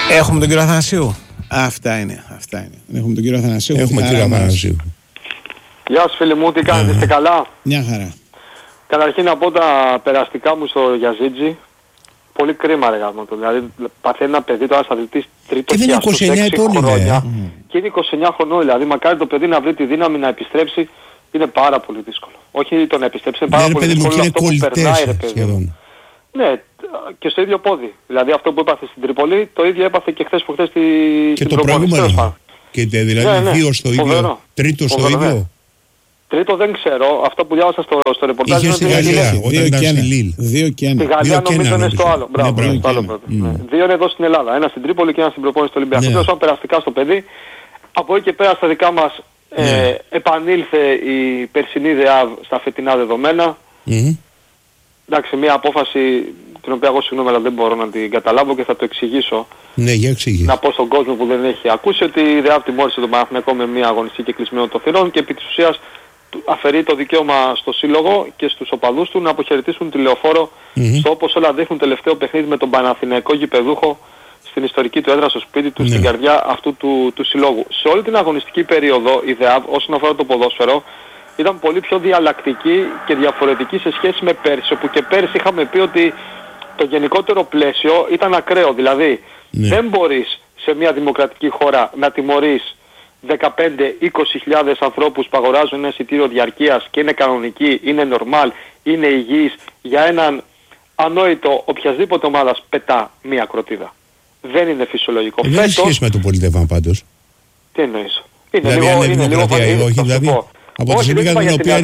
Έχουμε τον κύριο Αθανασίου. Αυτά είναι. Έχουμε τον κύριο Αθανασίου. Έχουμε τον κύριο Αθανασίου. Γεια σας φίλοι μου, τι κάνετε, είστε καλά? Μια χαρά. Καταρχήν να πω τα περαστικά μου στο Γιαζίτζι. Πολύ κρίμα ρε γάμο το. Δηλαδή παθαίνει ένα παιδί τώρα αθλητής τρίτο και στους 6 χρόνια. Ναι. Και είναι 29 χρονών, δηλαδή μακάρι το παιδί να βρει τη δύναμη να επιστρέψει. Είναι πάρα πολύ δύσκολο. Όχι το να επιστρέψει, είναι πάρα πολύ δύσκολο αυτό που περνάει ρε παιδί. Ναι, και στο ίδιο πόδι. Δηλαδή αυτό που έπαθε στην Τρίπολη, το ίδιο έπαθε και χθες που χθες και το προηγούμενο. Και δηλαδή δύο στο ίδιο, τρίτο στο ίδιο. Τρίτο δεν ξέρω, αυτό που διάβασα στο ρεπορτάζ. Είχε στη Γαλλία, όταν ήταν στη Λίλ. 2-1. Στη Γαλλία νομίζω είναι στο άλλο. Μπράβο, στο άλλο πρώτο. Δύο είναι εδώ στην Ελλάδα, ένα στην Τρίπολη και ένα στην προπόνηση του Ολυμπιακού. Τέλος πάντων περαστικά στο παιδί. Από εκεί και πέρα στα δικά μας επανήλθε η περσινή ΔΕΑΒ στα φετινά δεδομένα. Εντάξει, μια απόφαση την οποία εγώ συγγνώμη αλλά δεν μπορώ να την καταλάβω και θα το εξηγήσω. Ναι, για εξηγήσω. Να πω στον κόσμο που δεν έχει ακούσει ότι η ΔΕΑΒ τιμώρησε τον Παναθηναϊκό με μια αγωνιστική και κλεισμένο των θυρών και επί της ουσίας αφαιρεί το δικαίωμα στο σύλλογο και στους οπαδούς του να αποχαιρετήσουν τη Λεωφόρο στο όπως όλα δείχνουν τελευταίο παιχνίδι με τον Παναθηναϊκό γηπεδούχο στην ιστορική του έδρα στο σπίτι του, στην καρδιά αυτού του συλλόγου. Σε όλη την αγωνιστική περίοδο η ΔΕΑΒ όσον αφορά το ποδόσφαιρο ήταν πολύ πιο διαλλακτική και διαφορετική σε σχέση με πέρσι, όπου και πέρσι είχαμε πει ότι το γενικότερο πλαίσιο ήταν ακραίο. Δηλαδή δεν μπορείς σε μια δημοκρατική χώρα να τιμωρείς 15-20 χιλιάδες ανθρώπους που αγοράζουν ένα εισιτήριο διαρκείας και είναι κανονικοί, είναι normal, είναι υγιείς για έναν ανόητο οποιασδήποτε ομάδας πετά μία κροτίδα. Δεν είναι φυσιολογικό. Δεν έχει σχέση με το πολίτευμα πάντως. Τι εννοείς? Δηλαδή αν είναι δημοκρατία ή όχι, δηλαδή από τη στιγμή κατά την οποία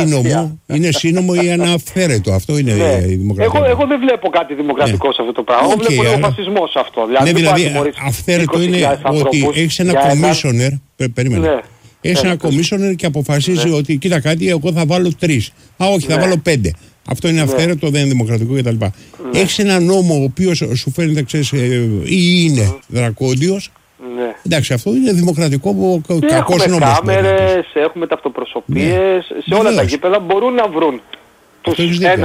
είναι σύνομο ή αναφέρετο. Αυτό είναι η δημοκρατία. Εγώ δεν βλέπω κάτι δημοκρατικό σε αυτό το πράγμα. Εγώ βλέπω λίγο φασισμό σε αυτό. Ναι, δηλαδή αυθαίρετο είναι ότι έχεις ένα commissioner. Περίμενε. Έχεις ένα commissioner και αποφασίζει ότι κοίτα κάτι, εγώ θα βάλω 3. Α, όχι, θα βάλω 5. Αυτό είναι αυθαίρετο, δεν είναι δημοκρατικό κτλ. Έχεις ένα νόμο ο οποίος σου φαίνεται, ξέρεις, ή είναι δρακόντιος. Ναι. Εντάξει, αυτό είναι δημοκρατικό κακός νόμος. Έχουμε κάμερες, έχουμε ταυτοπροσωπίες, σε όλα τα γήπεδα μπορούν να βρουν τους 1, 2, 3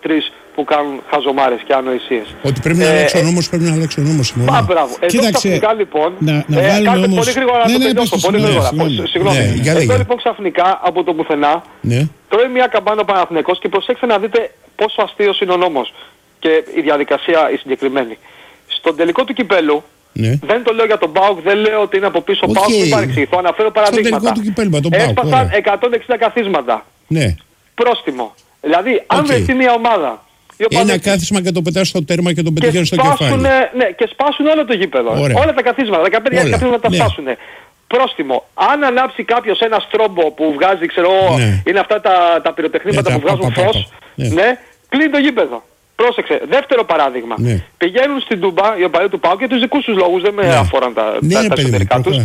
που κάνουν χαζομάρες και ανοησίες. Ότι πρέπει να αλλάξει ο νόμος, πρέπει να αλλάξει ο νόμος. Μπράβο. Εδώ ξαφνικά λοιπόν, κάντε πολύ γρήγορα να το τελειώσω, πολύ γρήγορα. Συγγνώμη. Εδώ λοιπόν ξαφνικά από το πουθενά τρώει μια καμπάνα ο Παναθηναϊκός και προσέξτε να δείτε πόσο αστείος είναι ο νόμος και η διαδικασία η συγκεκριμένη. Στον τελικό του κυπέλου, δεν το λέω για τον ΠΑΟΚ, δεν λέω ότι είναι από πίσω ο ΠΑΟΚ, μην παρεξηγηθώ, αναφέρω παραδείγματα. Έσπασαν 160 καθίσματα. Πρόστιμο. Δηλαδή, αν βρεθεί μια ομάδα. Ένα κάθισμα και το πετάς στο τέρμα και το πετυχαίνουν στο κεφάλι. Ναι, και σπάσουν όλο το γήπεδο. Όλα τα καθίσματα, 15 καθίσματα τα σπάσουν. Πρόστιμο. Αν ανάψει κάποιος ένα στρόμπο που βγάζει, ξέρω, είναι αυτά τα πυροτεχνήματα που βγάζουν φως, κλείνει το γήπεδο. Πρόσεξε, δεύτερο παράδειγμα. Πηγαίνουν στην Τούμπα οι οπαδοί του ΠΑΟΚ για τους δικούς τους λόγους, δεν με αφοράν τα εσωτερικά τους.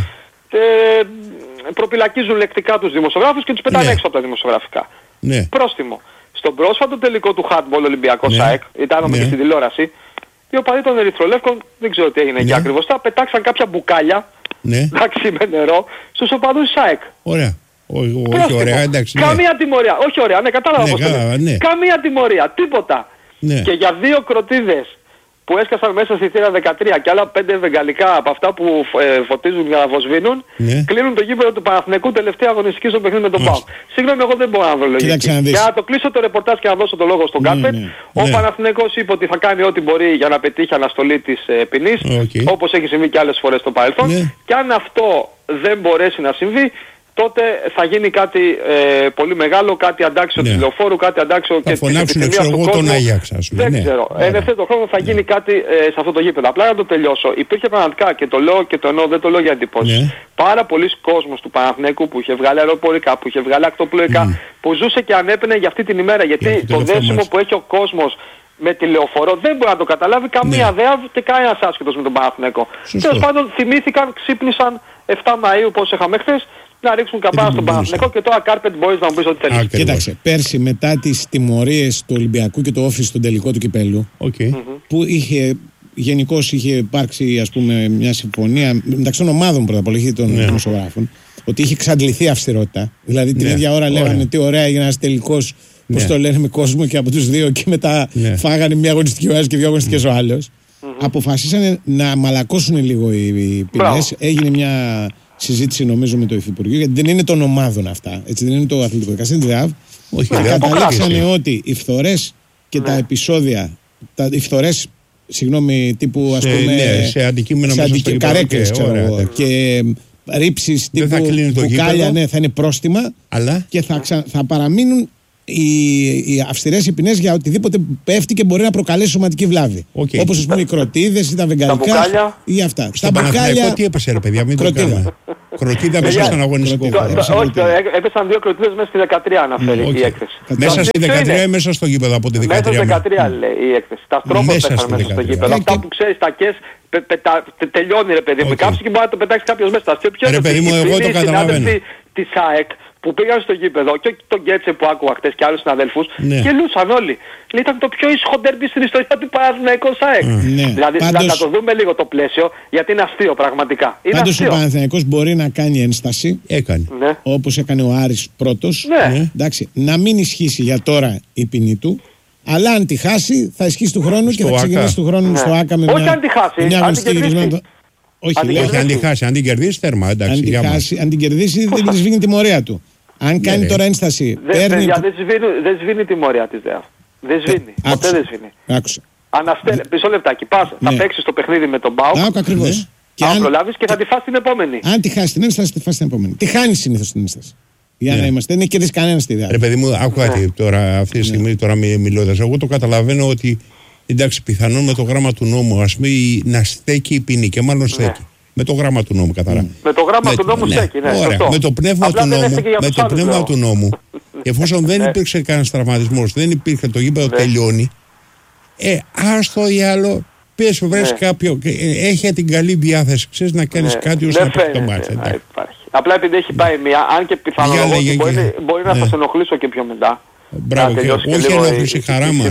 Προπυλακίζουν λεκτικά τους δημοσιογράφους και τους πετάνε έξω από τα δημοσιογραφικά. Πρόστιμο. Στον πρόσφατο τελικό του handball Ολυμπιακός ΑΕΚ, ήταν και στην τηλεόραση, οι οπαδοί των Ερυθρολεύκων, δεν ξέρω τι έγινε εκεί ακριβώς, πετάξαν κάποια μπουκάλια, εντάξει, με νερό, στους οπαδούς της ΑΕΚ. Ωραία. Όχι ωραία, εντάξει. Καμία τιμωρία. Όχι ωραία, κατάλαβα πώς το λέει. Καμία τιμωρία, τίποτα. Και για 2 κροτίδες που έσκασαν μέσα στη θύρα 13 και άλλα 5 βεγγαλικά από αυτά που φωτίζουν για να βοσβήνουν, κλείνουν το γήπεδο του Παναθηναϊκού τελευταία αγωνιστική στο παιχνίδι με τον ΠΑΟΚ. Συγγνώμη, εγώ δεν μπορώ να βρω λογική. Για να το κλείσω το ρεπορτάζ και να δώσω το λόγο στον Κάρπετ, ο Παναθηναϊκός είπε ότι θα κάνει ό,τι μπορεί για να πετύχει αναστολή της ποινής, όπως έχει συμβεί και άλλες φορές στο παρελθόν. Και αν αυτό δεν μπορέσει να συμβεί, τότε θα γίνει κάτι πολύ μεγάλο, κάτι αντάξιο της Λεωφόρου, κάτι αντάξιο και της επιθυμίας του κόσμου. Τον Άγιαξ, ας πούμε. Δεν ξέρω. Εν ευθέτω χρόνο θα γίνει κάτι σε αυτό το γήπεδο. Απλά να το τελειώσω. Υπήρχε πραγματικά, και το λέω και το εννοώ, δεν το λέω για εντυπώσεις, πάρα πολλοί κόσμος του Παναθηναϊκού που είχε βγάλει αεροπορικά, που είχε βγάλει ακτοπλοϊκά, που ζούσε και ανέπαινε για αυτή την ημέρα. Γιατί το δέσιμο που έχει ο κόσμος με τη Λεωφορώ δεν μπορεί να το καταλάβει καμία ΔΕΑΒ και κανένας άσχετος με τον Παναθηναϊκό. Τέλος πάντων θυμήθηκαν, ξύπνησαν 7 Μαΐου όπως είχαμε χθες, να ρίξουν καμπάνα στον Παναθηναϊκό και τώρα Κάρπετ μπορείς να μου πεις ό,τι θέλεις. Κοίταξε, πέρσι μετά τις τιμωρίες του Ολυμπιακού και το όφης στον τελικό του κυπέλου, που γενικώς είχε υπάρξει, ας πούμε, μια συμφωνία μεταξύ των ομάδων πρώτα απ' όλα, των δημοσιογράφων, ότι είχε εξαντληθεί αυστηρότητα. Δηλαδή την ίδια ώρα λέγανε τι ωραία έγινε ένας τελικός, πώς το λένε, με κόσμο και από τους δύο, και μετά φάγανε μια αγωνιστική ώρα και 2 αγωνιστικές ο άλλος. αποφασίσανε να μαλακώσουν λίγο οι ποινές. Έγινε μια συζήτηση νομίζω με το Υφυπουργείο, γιατί δεν είναι των ομάδων αυτά. Έτσι, δεν είναι το αθλητικό δικαστήριο, ΔΕΑΒ. Καταλήξανε ότι οι φθορές και τα επεισόδια, οι φθορές, συγγνώμη, τύπου ας πούμε. Σε αντικείμενα μέσα καρέκλες, ξέρω εγώ. Και ρήψεις τύπου μπουκάλια, θα είναι πρόστιμα. Και θα παραμείνουν οι αυστηρές ποινές για οτιδήποτε πέφτει και μπορεί να προκαλέσει σωματική βλάβη. Όπως ας πούμε οι κροτίδες ή τα βεγγαλικά ή αυτά. Στα μπουκάλια. Τι έπεσε, ρε παιδιά, μην το κάνουμε. Κροτίδα μέσα στον αγωνιστικό. Όχι, έπεσαν 2 κροτίδες μέσα στη 13, αναφέρει η έκθεση. Μέσα στη 13 ή μέσα στο γήπεδο από τη 13. Μέσα στη 13 λέει η έκθεση. Τα στρόφα πέσαν μέσα στο γήπεδο. Αυτά που ξέρεις, τα κες, τελειώνει ρε παιδί μου. Κάψει και μπορεί να το πετάξει κάποιος μέσα. Ρε παιδί μου, εγώ το καταλαβαίνω. Της ΑΕΚ που πήγαν στο γήπεδο και τον Γκέτσε που άκουγα χτες και άλλους συναδέλφους γελούσαν όλοι. Ήταν το πιο ήσυχο ντέρμπι στην ιστορία του Παναθηναϊκού ΑΕΚ. Δηλαδή να το δούμε λίγο το πλαίσιο, γιατί είναι αστείο πραγματικά. Πάντως ο Παναθηναϊκός μπορεί να κάνει ένσταση, όπως έκανε ο Άρης πρώτος. Εντάξει, να μην ισχύσει για τώρα η ποινή του, αλλά αν τη χάσει θα ισχύσει του χρόνου και θα ξεκινήσει του χρόνου στο ΆΚΑ με όχι αν τη χάσει, όχι, αν τη χάσει, αν την κερδίσει, τέρμα. Αν την κερδίσει, δεν τη σβήνει τιμωρία του. Αν κάνει τώρα ένσταση. Δεν σβήνει τιμωρία τη ΔΕΑ. Δεν σβήνει. Ποτέ δεν σβήνει. Άκουσα. Μισό λεπτάκι. Θα παίξει το παιχνίδι με τον ΠΑΟΚ. Ακριβώς. Αν προλάβει και θα τη φάσει την επόμενη. Αν τη χάσει την ένσταση, θα τη φάσει την επόμενη. Τι χάνει συνήθως την ένσταση. Για να είμαστε. Δεν έχει κερδίσει κανένα τη ΔΕΑ. Ρε παιδί μου, άκουγα τώρα αυτή τη στιγμή, τώρα μιλώντας. Εγώ το καταλαβαίνω ότι. Εντάξει, πιθανόν με το γράμμα του νόμου, ας πούμε, να στέκει η ποινή και μάλλον στέκει. Με το γράμμα του νόμου, καθαρά. Με το γράμμα του νόμου στέκει, ωραία. Με το πνεύμα του νόμου, εφόσον δεν υπήρξε κανένας τραυματισμός, δεν υπήρχε το γήπεδο, τελειώνει. Άστο ή άλλο, πες βρες κάποιο, έχει την καλή διάθεση, ξέρεις να κάνεις κάτι ώστε να πει το μάτι. Απλά επειδή έχει πάει μία, αν και πιθανόν μπορεί να σας ενοχλήσω και πιο μετά. Μπράβο, όχι ενόχληση, χαρά μας.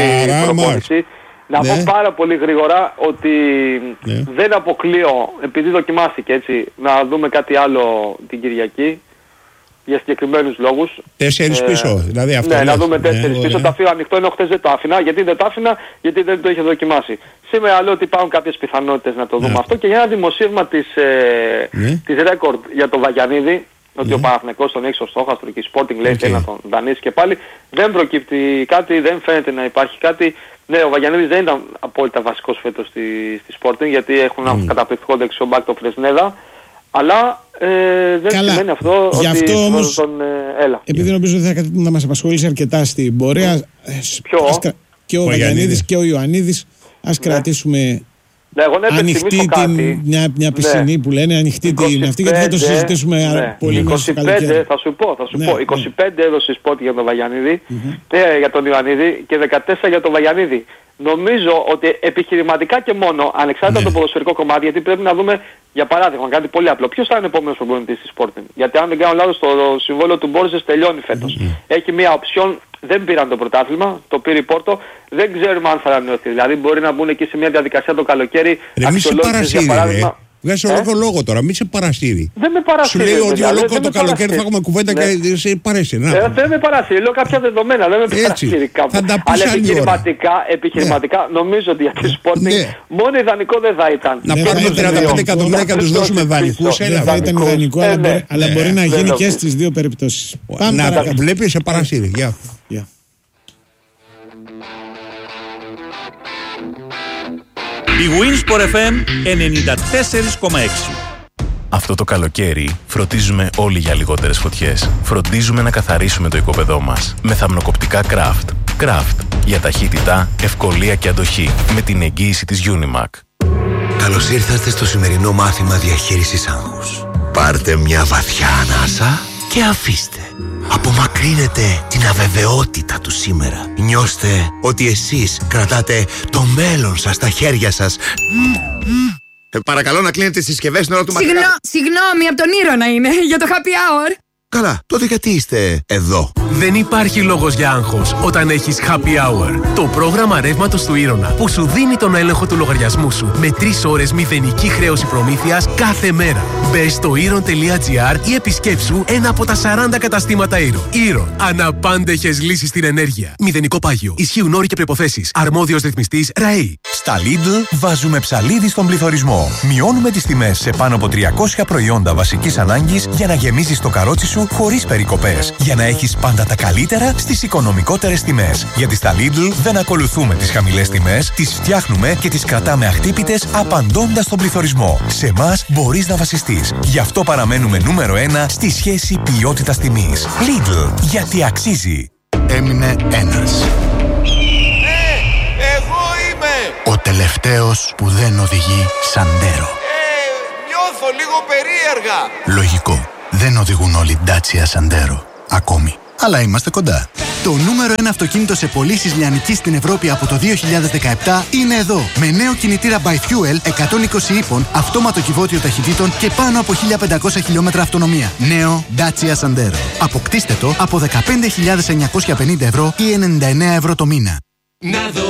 Να πω πάρα πολύ γρήγορα ότι δεν αποκλείω, επειδή δοκιμάστηκε έτσι, να δούμε κάτι άλλο την Κυριακή για συγκεκριμένους λόγους. 4 πίσω, δηλαδή αυτό. Ναι, να δούμε 4 πίσω. Το αφήνω ανοιχτό, ενώ χτες δεν το άφηνα. Γιατί δεν το άφηνα, γιατί δεν το είχε δοκιμάσει. Σήμερα λέω ότι υπάρχουν κάποιες πιθανότητες να το δούμε αυτό και για ένα δημοσίευμα της Record για το Βαγιανίδη. Ότι ο Παναθηναϊκός τον έχει στο στόχαστρο και η Sporting λέει θέλει να τον δανείσει και πάλι. Δεν προκύπτει κάτι, δεν φαίνεται να υπάρχει κάτι. Ναι, ο Βαγιανίδης δεν ήταν απόλυτα βασικός φέτος στη Sporting, γιατί έχουν ένα καταπληκτικό δεξιό μπακ το Φρεσνέδα. Αλλά δεν σημαίνει αυτό ότι αυτό όμως, τον έλα. Επειδή νομίζω ότι θα μας απασχολήσει αρκετά στην πορεία, και ο Βαγιανίδης και ο Ιωαννίδης, ας κρατήσουμε ανοιχτή μια πισινή που λένε, ανοιχτή την αυτή, γιατί θα το συζητήσουμε πολύ μέσα στο καλοκαίρι. Θα σου πω, 25 έδωσε σπότ για τον Βαγιανίδη, για τον Ιωαννίδη και 14 για τον Βαγιανίδη. Νομίζω ότι επιχειρηματικά και μόνο, ανεξάρτητα από το ποδοσφαιρικό κομμάτι, γιατί πρέπει να δούμε, για παράδειγμα, κάτι πολύ απλό. Ποιος θα είναι επόμενος προπονητής της Sporting? Γιατί αν δεν κάνω λάθος, το συμβόλαιο του Μπόρζες τελειώνει φέτος. Έχει μια οψιόν, δεν πήραν το πρωτάθλημα, το πήρε η Πόρτο, δεν ξέρουμε αν θα ανανεωθεί. Δηλαδή μπορεί να μπουν εκεί σε μια διαδικασία το καλοκαίρι, αξιολόγησης για παράδειγμα. Βγάζει ολόκληρο λόγο τώρα, μη σε παρασύρει. Δεν με παρασύρει. Σου λέει ότι ολόκληρο το καλοκαίρι θα έχουμε κουβέντα και σε παρέσυρε. Δεν με παρασύρει, λέω κάποια δεδομένα, δεν με παρασύρει κάπου. Αλλά επιχειρηματικά νομίζω ότι για τη Sporting μόνο ιδανικό δεν θα ήταν. Να πάρουμε 35 εκατομμύρια και να τους δώσουμε δανεικούς. Θα ήταν ιδανικό, αλλά μπορεί να γίνει και στις δύο περιπτώσεις. Να βλέπει, σε παρασύρει. Γεια. Η Winsport FM 94,6. Αυτό το καλοκαίρι φροντίζουμε όλοι για λιγότερες φωτιές. Φροντίζουμε να καθαρίσουμε το οικόπεδό μας με θαμνοκοπτικά Craft. Craft για ταχύτητα, ευκολία και αντοχή με την εγγύηση της Unimac. Καλώς ήρθατε στο σημερινό μάθημα διαχείρισης άγχους. Πάρτε μια βαθιά ανάσα και αφήστε. Απομακρύνετε την αβεβαιότητα του σήμερα. Νιώστε ότι εσείς κρατάτε το μέλλον σας στα χέρια σας. Παρακαλώ να κλείνετε τις συσκευές την ώρα του μαθήματος. Συγγνώμη, από τον Ήρωνα είναι, για το happy hour. Καλά, τότε γιατί είστε εδώ? Δεν υπάρχει λόγος για άγχος όταν έχεις Happy Hour. Το πρόγραμμα ρεύματος του Ήρωνα που σου δίνει τον έλεγχο του λογαριασμού σου με 3 ώρες μηδενική χρέωση προμήθειας κάθε μέρα. Μπες στο Iron.gr ή επισκέψου ένα από τα 40 καταστήματα Iron. Iron. Αναπάντεχες λύσεις στην ενέργεια. Μηδενικό πάγιο. Ισχύουν όροι και προϋποθέσεις. Αρμόδιος ρυθμιστής ΡΑΗ. Στα Lidl βάζουμε ψαλίδι στον πληθωρισμό. Μειώνουμε τις τιμές σε πάνω από 300 προϊόντα βασικής ανάγκης για να γεμίζεις το καρότσι σου χωρίς περικοπές. Για να έχεις πάντα τα καλύτερα στις οικονομικότερες τιμές. Γιατί στα Lidl δεν ακολουθούμε τις χαμηλές τιμές, τις φτιάχνουμε και τις κρατάμε αχτύπητες απαντώντας στον πληθωρισμό. Σε εμάς μπορείς να βασιστείς. Γι' αυτό παραμένουμε νούμερο 1 στη σχέση ποιότητας-τιμής. Lidl, γιατί αξίζει. Έμεινε ένας. Εγώ είμαι! Ο τελευταίος που δεν οδηγεί Σαντέρο. Νιώθω λίγο περίεργα. Λογικό. Δεν οδηγούν όλοι Dacia Sandero. Ακόμη. Αλλά είμαστε κοντά. Το νούμερο 1 αυτοκίνητο σε πωλήσεις λιανικής στην Ευρώπη από το 2017 είναι εδώ. Με νέο κινητήρα by Fuel 120 ύπων, αυτόματο κυβότιο ταχυτήτων και πάνω από 1500 χιλιόμετρα αυτονομία. Νέο Dacia Sandero. Αποκτήστε το από 15.950 ευρώ ή 99 ευρώ το μήνα.